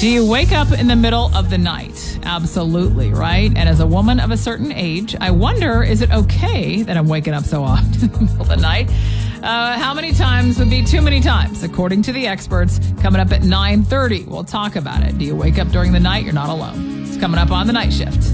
Do you wake up in the middle of the night? Absolutely, right? And as a woman of a certain age, I wonder, is it okay that I'm waking up so often in the middle of the night? How many times would be too many times, according to the experts? Coming up at 9:30, we'll talk about it. Do you wake up during the night? You're not alone. It's coming up on The Night Shift.